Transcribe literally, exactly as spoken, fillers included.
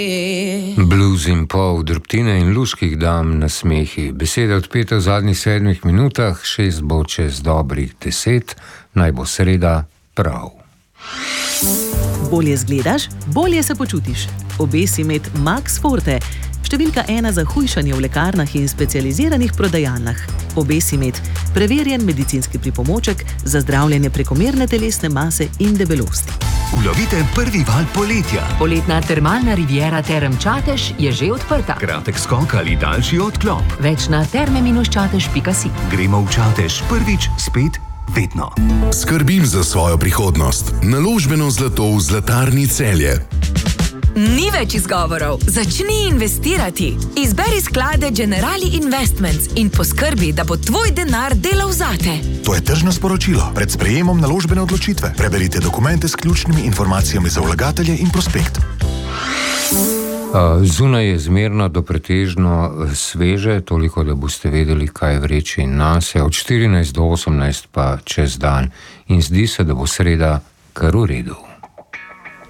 Blues in pol, drobtine in luških dam na smehi. Besede odpete v zadnjih sedmih minutah, šest bo čez dobrih deset, naj bo sreda prav. Bolje zgledaš, bolje se počutiš. Obesi med Max Forte, številka ena za hujšanje v lekarnah in specializiranih prodajalnah. Obesi med, preverjen medicinski pripomoček za zdravljenje prekomerne telesne mase in debelosti. Ulovite prvi val poletja. Poletna termalna riviera Term Čatež je že odprta. Kratek skok ali daljši odklop. Več na terme čatež pika si. Gremo v Čatež prvič, spet, vedno. Skrbim za svojo prihodnost. Naložbeno zlato v Zlatarni Celje. Ni več izgovorov. Začni investirati. Izberi sklade Generali Investments in poskrbi, da bo tvoj denar delal zate. To je tržno sporočilo. Pred sprejemom naložbene odločitve preberite dokumente s ključnimi informacijami za vlagatelje in prospekt. Zunaj je zmerno do pretežno sveže, toliko, da boste vedeli, kaj vreči nase. Od štirinajst do osemnajst pa čez dan. In zdi se, da bo sreda kar v redu.